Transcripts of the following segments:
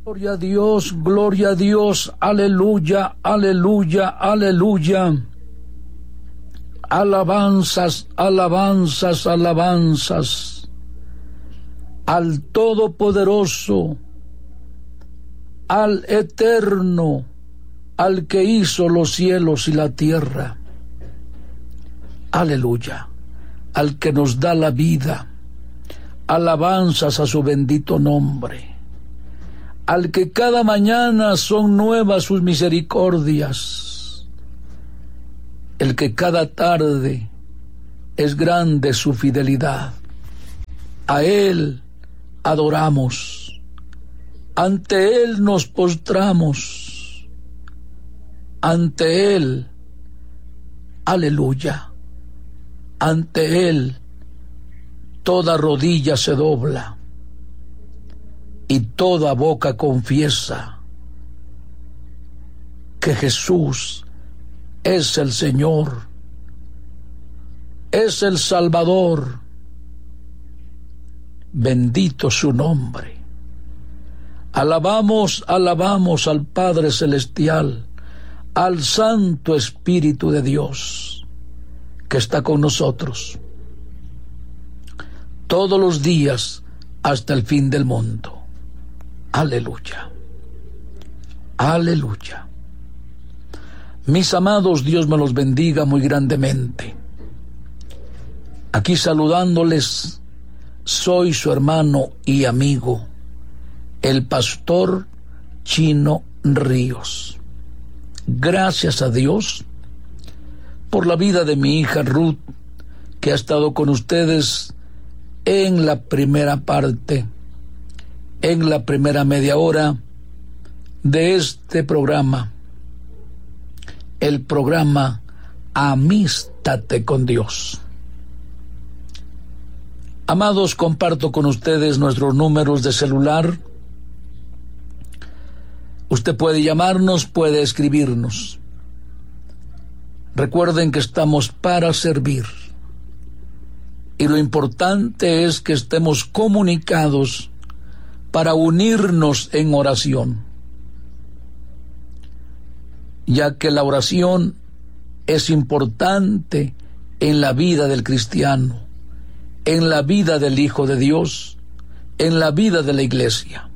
Gloria a Dios, aleluya, aleluya, aleluya. Alabanzas, alabanzas, alabanzas al Todopoderoso, al Eterno, al que hizo los cielos y la tierra. Aleluya, al que nos da la vida. Alabanzas a su bendito nombre. Al que cada mañana son nuevas sus misericordias, el que cada tarde es grande su fidelidad. A Él adoramos, ante Él nos postramos, ante Él, aleluya, ante Él toda rodilla se dobla y toda boca confiesa que Jesús es el Señor, es el Salvador. Bendito su nombre. Alabamos, alabamos al Padre Celestial, al Santo Espíritu de Dios, que está con nosotros todos los días hasta el fin del mundo. Aleluya, aleluya. Mis amados, Dios me los bendiga muy grandemente. Aquí saludándoles, soy su hermano y amigo, el pastor Chino Ríos. Gracias a Dios por la vida de mi hija Ruth, que ha estado con ustedes en la primera parte, en la primera media hora de este programa, el programa Amístate con Dios. Amados, comparto con ustedes nuestros números de celular. Usted puede llamarnos, puede escribirnos. Recuerden que estamos para servir. Y lo importante es que estemos comunicados para unirnos en oración, ya que la oración es importante en la vida del cristiano, en la vida del Hijo de Dios, en la vida de la iglesia.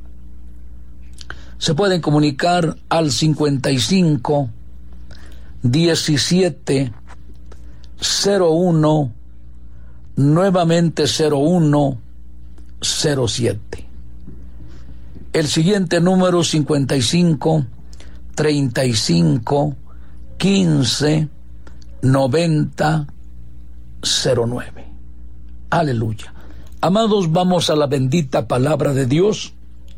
Se pueden comunicar al 55 17 01 nuevamente 01 07. El siguiente número 55 35 15 90 09. Aleluya. Amados, vamos a la bendita palabra de Dios.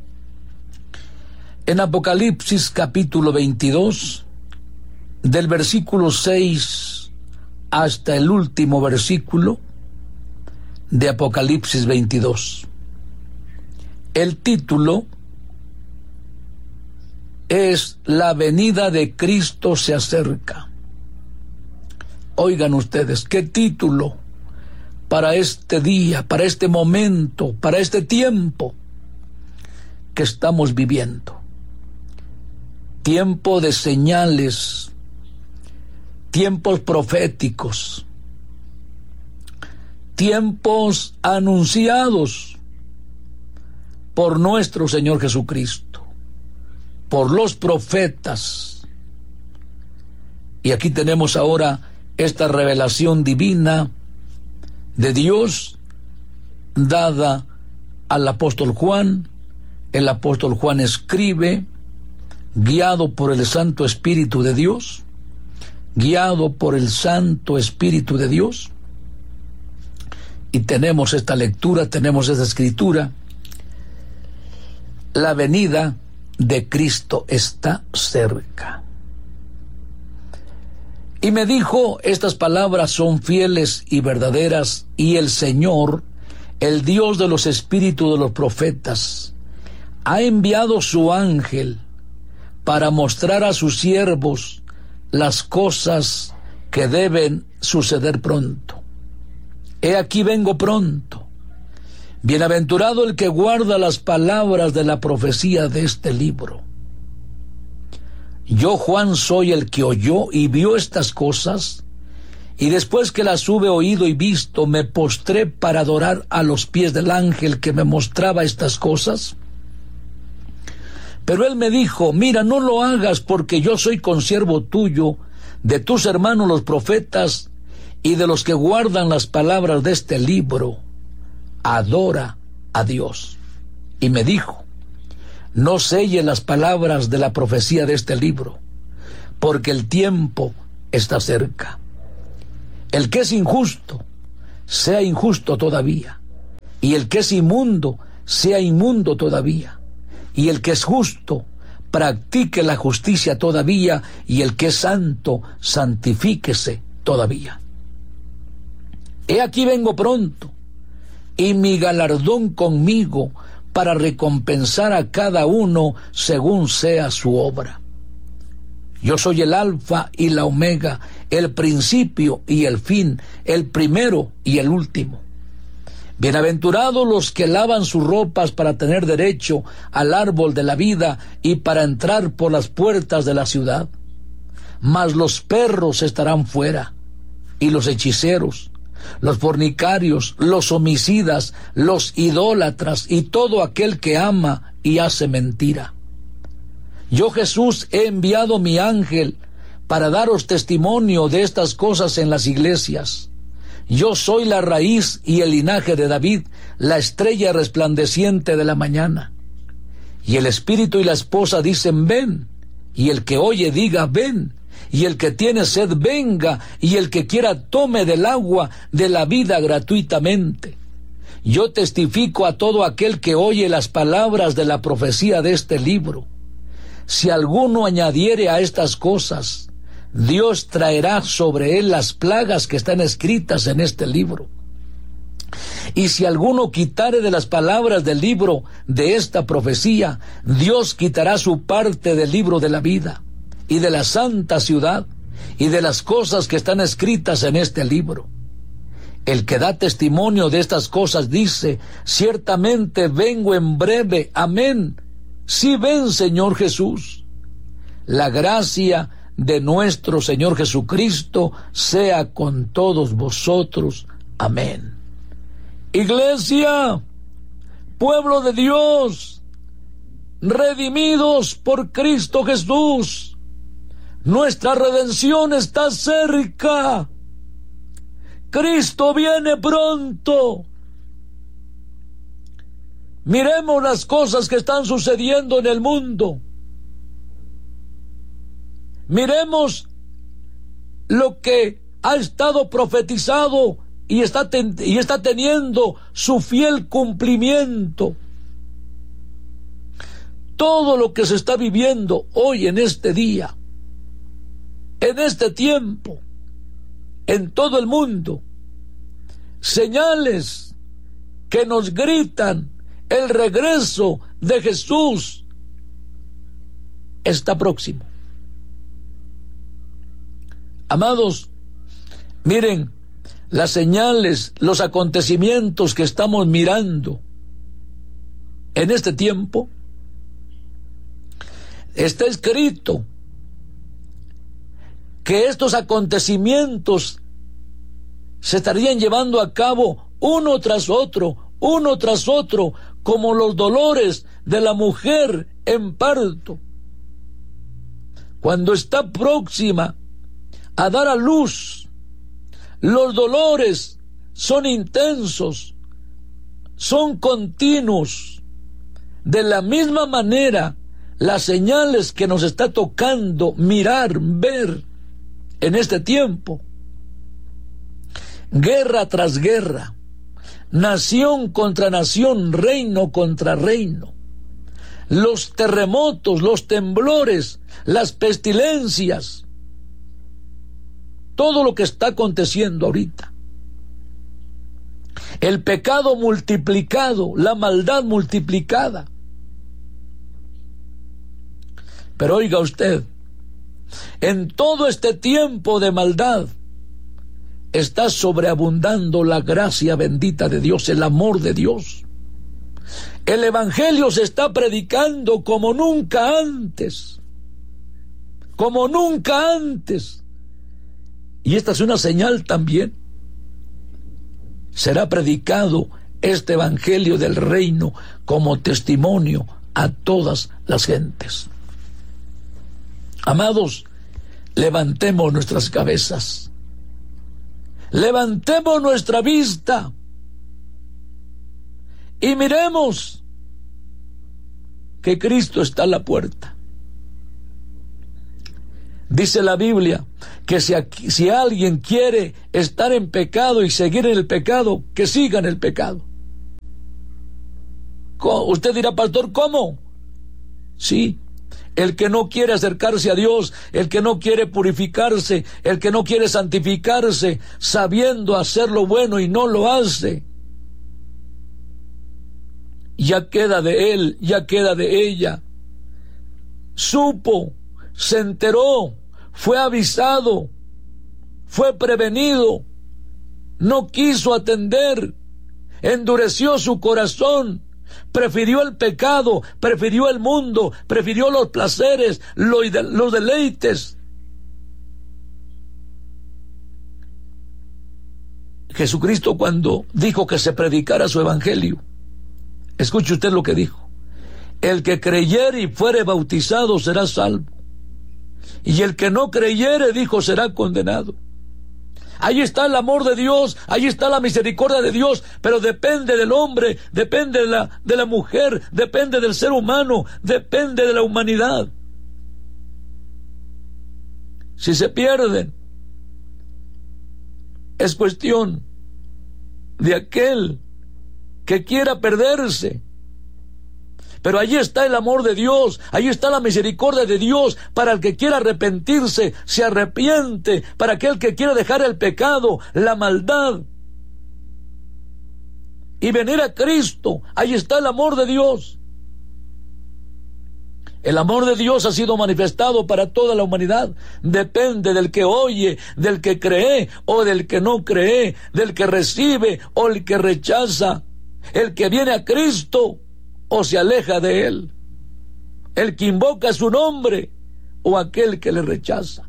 En Apocalipsis capítulo 22, del versículo 6 hasta el último versículo de Apocalipsis 22. El título es La venida de Cristo se acerca. Oigan ustedes, qué título para este día, para este momento, para este tiempo que estamos viviendo. Tiempo de señales, tiempos proféticos, tiempos anunciados por nuestro Señor Jesucristo, por los profetas. Y aquí tenemos ahora esta revelación divina de Dios dada al apóstol Juan. El apóstol Juan escribe, guiado por el Santo Espíritu de Dios, guiado por el Santo Espíritu de Dios. Y tenemos esta lectura, tenemos esta escritura. La venida de Cristo está cerca. Y me dijo, estas palabras son fieles y verdaderas, y el Señor, el Dios de los espíritus de los profetas, ha enviado su ángel para mostrar a sus siervos las cosas que deben suceder pronto. He aquí vengo pronto. Bienaventurado el que guarda las palabras de la profecía de este libro. Yo, Juan, soy el que oyó y vio estas cosas, y después que las hube oído y visto, me postré para adorar a los pies del ángel que me mostraba estas cosas. Pero él me dijo: mira, no lo hagas, porque yo soy consiervo tuyo, de tus hermanos los profetas, y de los que guardan las palabras de este libro. Adora a Dios. Y me dijo: no selle las palabras de la profecía de este libro, porque el tiempo está cerca. El que es injusto, sea injusto todavía, y el que es inmundo, sea inmundo todavía, y el que es justo, practique la justicia todavía, y el que es santo, santifíquese todavía. He aquí vengo pronto, y mi galardón conmigo, para recompensar a cada uno según sea su obra. Yo soy el Alfa y la Omega, el principio y el fin, el primero y el último. Bienaventurados los que lavan sus ropas para tener derecho al árbol de la vida y para entrar por las puertas de la ciudad. Mas los perros estarán fuera, y los hechiceros, los fornicarios, los homicidas, los idólatras y todo aquel que ama y hace mentira. Yo, Jesús, he enviado mi ángel para daros testimonio de estas cosas en las iglesias. Yo soy la raíz y el linaje de David, la estrella resplandeciente de la mañana. Y el espíritu y la esposa dicen: ven. Y el que oye diga: ven. Y el que tiene sed venga, y el que quiera tome del agua de la vida gratuitamente. Yo testifico a todo aquel que oye las palabras de la profecía de este libro. Si alguno añadiere a estas cosas, Dios traerá sobre él las plagas que están escritas en este libro. Y si alguno quitare de las palabras del libro de esta profecía, Dios quitará su parte del libro de la vida, y de la santa ciudad, y de las cosas que están escritas en este libro. El que da testimonio de estas cosas dice: ciertamente vengo en breve. Amén. Sí, ven, Señor Jesús. La gracia de nuestro Señor Jesucristo sea con todos vosotros. Amén. Iglesia, pueblo de Dios, redimidos por Cristo Jesús, nuestra redención está cerca. Cristo viene pronto. Miremos las cosas que están sucediendo en el mundo. Miremos lo que ha estado profetizado y está teniendo su fiel cumplimiento. Todo lo que se está viviendo hoy en este día, en este tiempo, en todo el mundo, señales que nos gritan: el regreso de Jesús está próximo. Amados, miren las señales, los acontecimientos que estamos mirando en este tiempo. Está escrito que estos acontecimientos se estarían llevando a cabo uno tras otro, como los dolores de la mujer en parto, cuando está próxima a dar a luz. Los dolores son intensos, son continuos. De la misma manera, las señales que nos está tocando mirar, ver en este tiempo: guerra tras guerra, nación contra nación, reino contra reino, los terremotos, los temblores, las pestilencias, todo lo que está aconteciendo ahorita, el pecado multiplicado, la maldad multiplicada. Pero oiga usted, en todo este tiempo de maldad está sobreabundando la gracia bendita de Dios, el amor de Dios. El evangelio se está predicando como nunca antes. Como nunca antes. Y esta es una señal también. Será predicado este evangelio del reino como testimonio a todas las gentes. Amados, levantemos nuestras cabezas. Levantemos nuestra vista. Y miremos que Cristo está a la puerta. Dice la Biblia que si alguien quiere estar en pecado y seguir en el pecado, que siga en el pecado. Usted dirá, pastor, ¿cómo? Sí, el que no quiere acercarse a Dios, el que no quiere purificarse, el que no quiere santificarse, sabiendo hacer lo bueno y no lo hace, ya queda de él, ya queda de ella. Supo, se enteró, fue avisado, fue prevenido, no quiso atender, endureció su corazón, prefirió el pecado, prefirió el mundo, prefirió los placeres, los deleites. Jesucristo, cuando dijo que se predicara su evangelio, escuche usted lo que dijo: el que creyere y fuere bautizado será salvo, y el que no creyere, dijo, será condenado. Ahí está el amor de Dios, ahí está la misericordia de Dios, pero depende del hombre, depende de la mujer, depende del ser humano, depende de la humanidad. Si se pierden, es cuestión de aquel que quiera perderse. Pero allí está el amor de Dios, allí está la misericordia de Dios. Para el que quiera arrepentirse, se arrepiente. Para aquel que quiera dejar el pecado, la maldad, y venir a Cristo, allí está el amor de Dios. El amor de Dios ha sido manifestado para toda la humanidad. Depende del que oye, del que cree o del que no cree, del que recibe o el que rechaza, el que viene a Cristo o se aleja de él, el que invoca su nombre o aquel que le rechaza.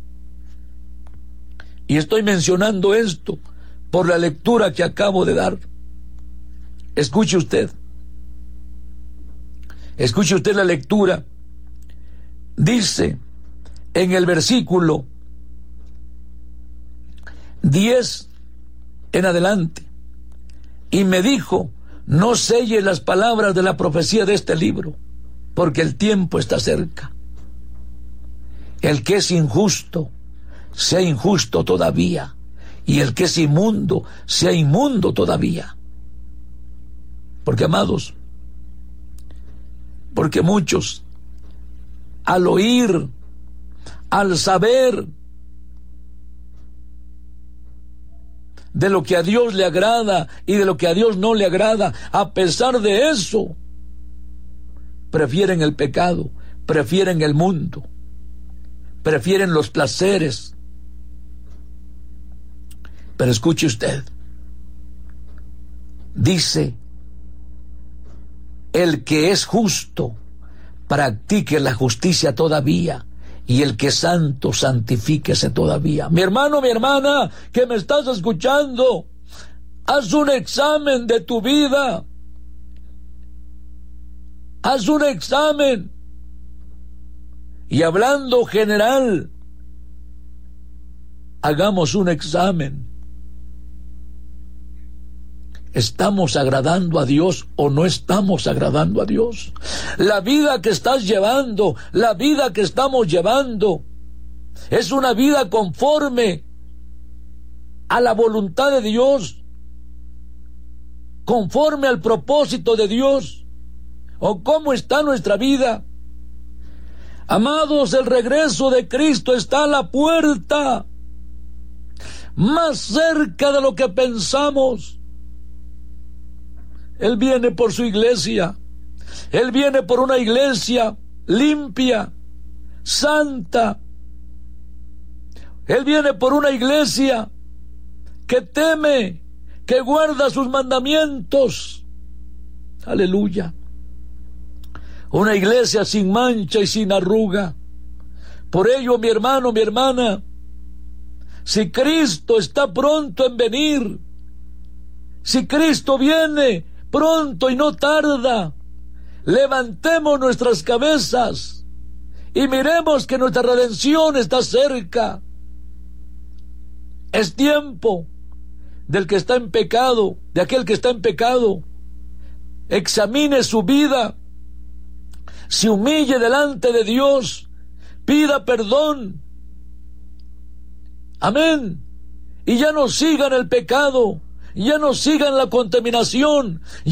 Y estoy mencionando esto por la lectura que acabo de dar. Escuche usted la lectura. Dice en el versículo 10 en adelante: y me dijo, no selle las palabras de la profecía de este libro, porque el tiempo está cerca. El que es injusto, sea injusto todavía, y el que es inmundo, sea inmundo todavía. Porque, amados, porque muchos, al oír, al saber de lo que a Dios le agrada y de lo que a Dios no le agrada, a pesar de eso, prefieren el pecado, prefieren el mundo, prefieren los placeres. Pero escuche usted, dice: el que es justo, practique la justicia todavía, y el que es santo, santifíquese todavía. Mi hermano, mi hermana, que me estás escuchando, haz un examen de tu vida. Haz un examen. Y hablando general, hagamos un examen. ¿Estamos agradando a Dios o no estamos agradando a Dios? La vida que estás llevando, la vida que estamos llevando, ¿es una vida conforme a la voluntad de Dios? ¿Conforme al propósito de Dios? ¿O cómo está nuestra vida? Amados, el regreso de Cristo está a la puerta, más cerca de lo que pensamos. Él viene por su iglesia. Él viene por una iglesia limpia, santa. Él viene por una iglesia que teme, que guarda sus mandamientos. Aleluya. Una iglesia sin mancha y sin arruga. Por ello, mi hermano, mi hermana, si Cristo está pronto en venir, si Cristo viene pronto y no tarda, levantemos nuestras cabezas y miremos que nuestra redención está cerca. Es tiempo del que está en pecado, de aquel que está en pecado. Examine su vida, se humille delante de Dios, pida perdón. Amén. Y ya no sigan el pecado, ya no sigan la contaminación.